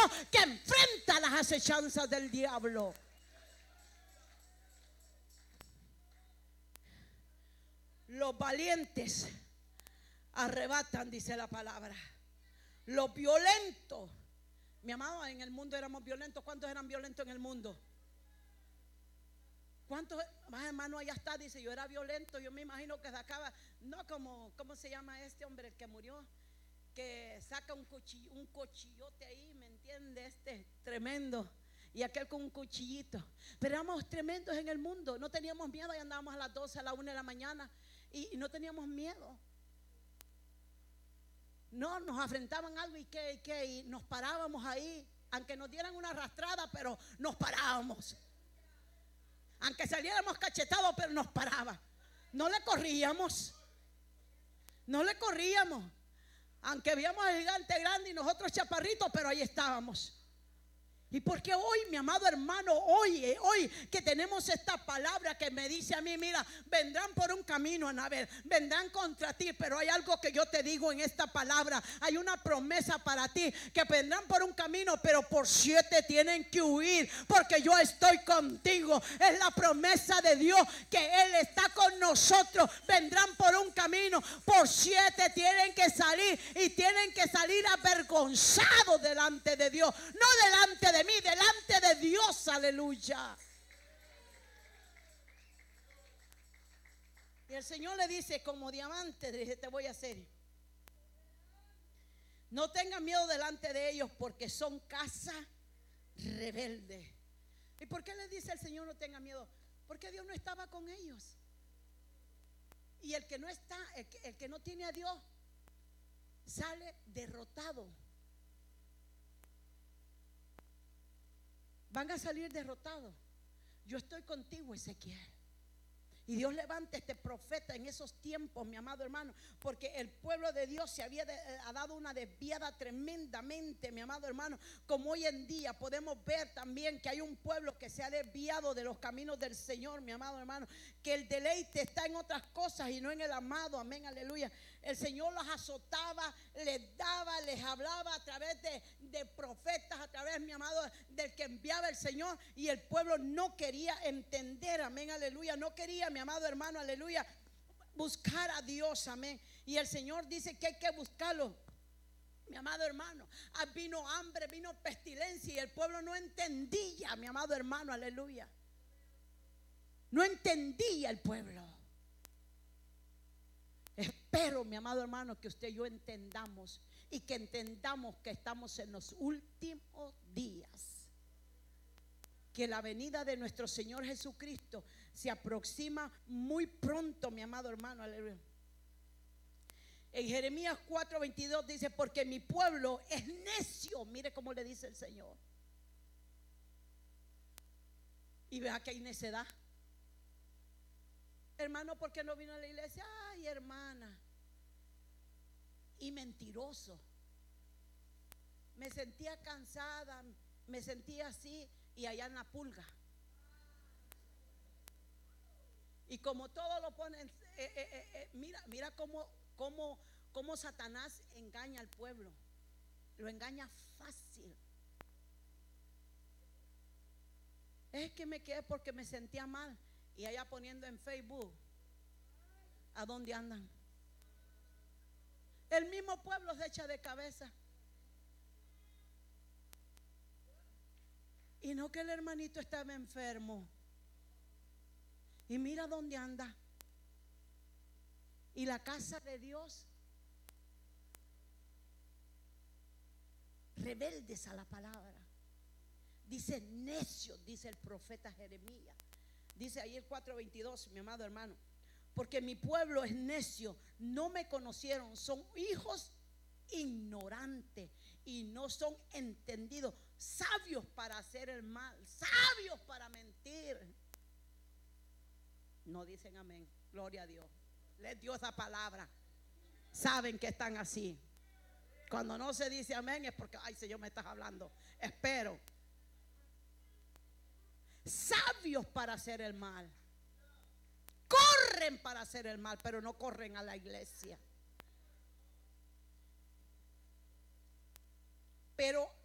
que enfrenta las acechanzas del diablo. Los valientes arrebatan, dice la palabra. Los violentos, mi amado, en el mundo éramos violentos. ¿Cuántos eran violentos en el mundo? ¿Cuántos más hermanos allá está? Dice, yo era violento. Yo me imagino que sacaba, no como, ¿cómo se llama este hombre, el que murió? Que saca un cuchillote ahí, ¿me entiende? Tremendo. Y aquel con un cuchillito. Pero éramos tremendos en el mundo. No teníamos miedo y andábamos a las 12, a la 1 de la mañana. Y no teníamos miedo. No, nos afrentaban algo y nos parábamos ahí. Aunque nos dieran una arrastrada, pero nos parábamos. Aunque saliéramos cachetados, pero nos paraba. No le corríamos. No le corríamos. Aunque veíamos al gigante grande y nosotros chaparritos, pero ahí estábamos. Y porque hoy, mi amado hermano, hoy que tenemos esta palabra que me dice a mí, mira, vendrán por un camino, Anabel, vendrán contra ti, pero hay algo que yo te digo en esta palabra. Hay una promesa para ti, que vendrán por un camino, pero por 7 tienen que huir, porque yo estoy contigo. Es la promesa de Dios, que Él está con nosotros. Vendrán por un camino, por 7 tienen que salir, y tienen que salir avergonzados delante de Dios, no delante de mí, delante de Dios. Aleluya. Y el Señor le dice, como diamante, te voy a hacer. No tengan miedo delante de ellos, porque son casa rebelde. ¿Y por qué les dice el Señor no tengan miedo? Porque Dios no estaba con ellos. Y el que no está, el que no tiene a Dios, sale derrotado. Van a salir derrotados. Yo estoy contigo, Ezequiel. Y Dios levanta este profeta en esos tiempos, mi amado hermano, porque el pueblo de Dios se ha dado una desviada tremendamente, mi amado hermano. Como hoy en día podemos ver también que hay un pueblo que se ha desviado de los caminos del Señor, mi amado hermano, que el deleite está en otras cosas y no en el amado. Amén, aleluya. El Señor los azotaba, les daba, les hablaba a través de profetas, a través, mi amado, del que enviaba el Señor, y el pueblo no quería entender. Amén, aleluya. No quería, mi amado hermano, aleluya, buscar a Dios. Amén. Y el Señor dice que hay que buscarlo, mi amado hermano. Vino hambre, vino pestilencia, y el pueblo no entendía, mi amado hermano, aleluya. No entendía el pueblo. Espero, mi amado hermano, que usted y yo entendamos, y que entendamos que estamos en los últimos días, que la venida de nuestro Señor Jesucristo se aproxima muy pronto, mi amado hermano, aleluya. En Jeremías 4:22 dice, porque mi pueblo es necio. Mire cómo le dice el Señor. Y vea que hay necedad. Hermano, ¿por qué no vino a la iglesia? Ay, hermana. Y mentiroso. Me sentía cansada, me sentía así, y allá en la pulga. Y como todo lo ponen, mira cómo Satanás engaña al pueblo. Lo engaña fácil. Es que me quedé porque me sentía mal. Y allá poniendo en Facebook, ¿a dónde andan? El mismo pueblo se echa de cabeza. Y no que el hermanito estaba enfermo. Y mira dónde anda. Y la casa de Dios, rebeldes a la palabra. Dice necios, dice el profeta Jeremías. Dice ahí el 4:22, mi amado hermano, porque mi pueblo es necio, no me conocieron, son hijos ignorantes y no son entendidos, sabios para hacer el mal, sabios para mentir. No dicen amén, gloria a Dios. Les dio esa palabra. Saben que están así. Cuando no se dice amén es porque, ay, Señor, me estás hablando. Espero. Sabios para hacer el mal. Corren para hacer el mal, pero no corren a la iglesia. Pero